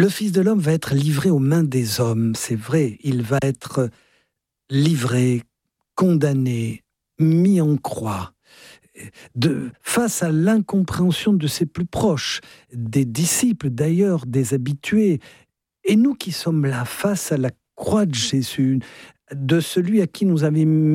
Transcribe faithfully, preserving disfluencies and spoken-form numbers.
Le Fils de l'homme va être livré aux mains des hommes, c'est vrai, il va être livré, condamné, mis en croix, de, face à l'incompréhension de ses plus proches, des disciples d'ailleurs, des habitués, et nous qui sommes là face à la croix de Jésus, de celui à qui nous avons